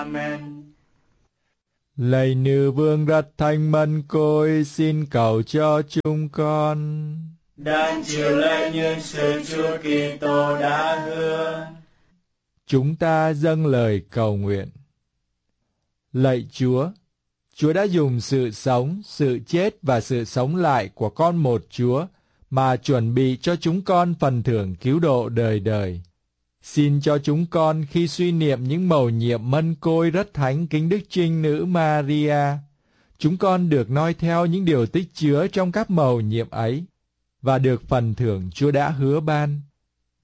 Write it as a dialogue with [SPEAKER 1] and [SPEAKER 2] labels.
[SPEAKER 1] Amen.
[SPEAKER 2] Lạy Nữ Vương rất thánh mân côi, xin cầu cho chúng con.
[SPEAKER 1] Đang chịu lễ như sự Chúa Kitô đã hứa.
[SPEAKER 2] Chúng ta dâng lời cầu nguyện. Lạy Chúa, Chúa đã dùng sự sống, sự chết và sự sống lại của con một Chúa mà chuẩn bị cho chúng con phần thưởng cứu độ đời đời. Xin cho chúng con khi suy niệm những mầu nhiệm mân côi rất thánh kính Đức Trinh Nữ Maria, chúng con được noi theo những điều tích chứa trong các mầu nhiệm ấy và được phần thưởng Chúa đã hứa ban.